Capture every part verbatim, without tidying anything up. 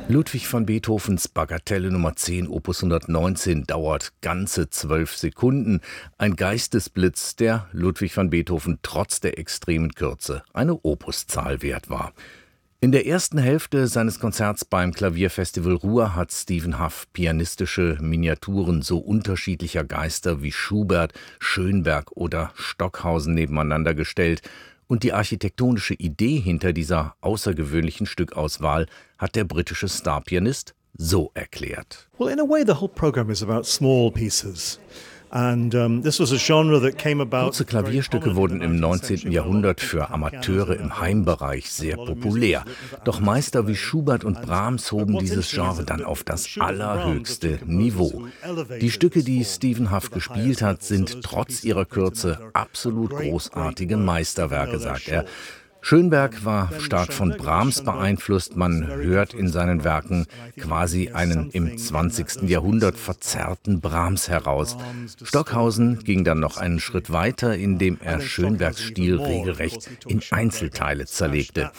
Ludwig van Beethovens Bagatelle Nummer zehn, Opus hundertneunzehn, dauert ganze zwölf Sekunden. Ein Geistesblitz, der Ludwig van Beethoven trotz der extremen Kürze eine Opuszahl wert war. In der ersten Hälfte seines Konzerts beim Klavierfestival Ruhr hat Stephen Hough pianistische Miniaturen so unterschiedlicher Geister wie Schubert, Schönberg oder Stockhausen nebeneinander gestellt. Und die architektonische Idee hinter dieser außergewöhnlichen Stückauswahl hat der britische Starpianist so erklärt. Well, in a way the whole program is about small pieces. And, um, this was a genre that came about. Kurze Klavierstücke wurden im neunzehnten Jahrhundert für Amateure im Heimbereich sehr populär. Doch Meister wie Schubert und Brahms hoben dieses Genre dann auf das allerhöchste Niveau. Die Stücke, die Stephen Hough gespielt hat, sind trotz ihrer Kürze absolut großartige Meisterwerke, sagt er. Schönberg war stark von Brahms beeinflusst. Man hört in seinen Werken quasi einen im zwanzigsten Jahrhundert verzerrten Brahms heraus. Stockhausen ging dann noch einen Schritt weiter, indem er Schönbergs Stil regelrecht in Einzelteile zerlegte.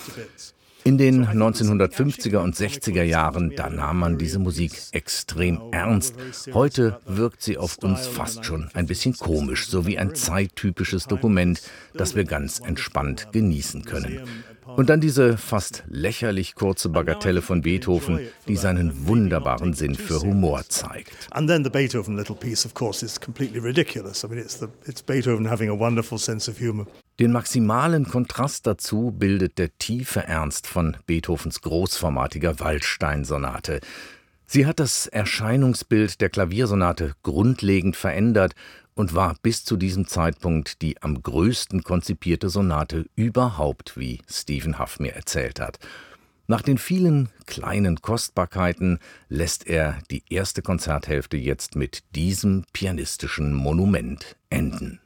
In den neunzehnhundertfünfziger und sechziger Jahren, da nahm man diese Musik extrem ernst. Heute wirkt sie auf uns fast schon ein bisschen komisch, so wie ein zeittypisches Dokument, das wir ganz entspannt genießen können. Und dann diese fast lächerlich kurze Bagatelle von Beethoven, die seinen wunderbaren Sinn für Humor zeigt. And then the Beethoven little piece, of course, is completely ridiculous. I mean, it's the it's Beethoven having a wonderful sense of humor. Den maximalen Kontrast dazu bildet der tiefe Ernst von Beethovens großformatiger Waldstein-Sonate. Sie hat das Erscheinungsbild der Klaviersonate grundlegend verändert und war bis zu diesem Zeitpunkt die am größten konzipierte Sonate überhaupt, wie Stephen Hough mir erzählt hat. Nach den vielen kleinen Kostbarkeiten lässt er die erste Konzerthälfte jetzt mit diesem pianistischen Monument enden.